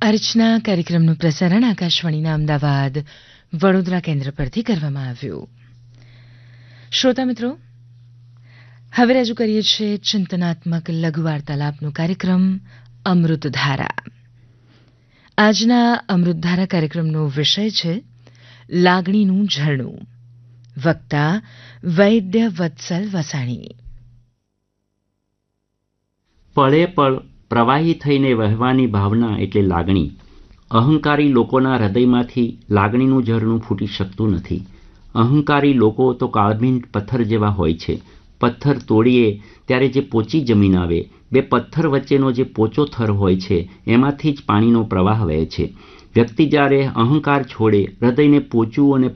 અર્ચના કાર્યક્રમનું પ્રસારણ આકાશવાણીના અમદાવાદ વડોદરા કેન્દ્ર પરથી કરવામાં આવ્યું. શ્રોતા મિત્રો, હવે રજૂ કરીએ છીએ ચિંતનાત્મક લઘુ વાર્તાલાપનો કાર્યક્રમ અમૃતધારા. આજના અમૃતધારા કાર્યક્રમનો વિષય છે લાગણીનું ઝરણું. વક્તા વૈદ્ય વત્સલ વસાણી. પળે પળ પ્રવાહી થઈને વહેવાની ભાવના એટલે લાગણી. અહંકારી લોકોના હૃદયમાંથી લાગણીનું ઝરણું ફૂટી શકતું નથી. અહંકારી લોકો તો કાળભીન પથ્થર જેવા હોય છે. પથ્થર તોડીએ ત્યારે જે પોચી જમીન આવે, બે પથ્થર વચ્ચેનો જે પોચો થર હોય છે એમાંથી જ પાણીનો પ્રવાહ વહે છે. વ્યક્તિ જ્યારે અહંકાર છોડે, હૃદયને પોચું અને